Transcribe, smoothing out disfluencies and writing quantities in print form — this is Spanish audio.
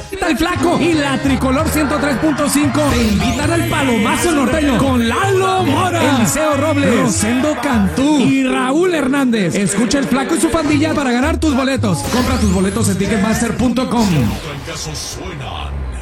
El Flaco y la Tricolor 103.5 te invitan al Palomazo Norteño con Lalo Mora, Eliseo Robles, Rosendo Cantú y Raúl Hernández. Escucha El Flaco y su pandilla para ganar tus boletos. Compra tus boletos en Ticketmaster.com. Suenan